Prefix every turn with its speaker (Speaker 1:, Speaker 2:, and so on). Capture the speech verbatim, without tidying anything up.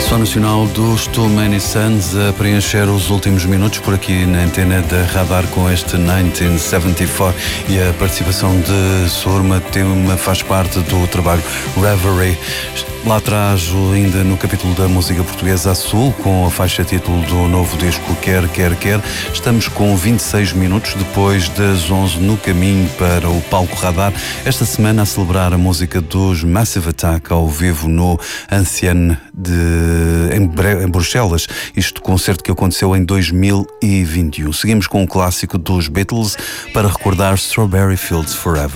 Speaker 1: Som nacional dos Too Many Suns a preencher os últimos minutos por aqui na antena da Radar com este mil novecentos e setenta e quatro, e a participação de Surma tema faz parte do trabalho Reverie. Lá atrás, ainda no capítulo da música portuguesa, Sul, com a faixa título do novo disco Quer, Quer, Quer. Estamos com vinte e seis minutos depois das onze no caminho para o palco Radar, esta semana a celebrar a música dos Massive Attack ao vivo no Ancienne de, em, Bre, em Bruxelas. Isto concerto que aconteceu em dois mil e vinte e um. Seguimos com um clássico dos Beatles para recordar Strawberry Fields Forever.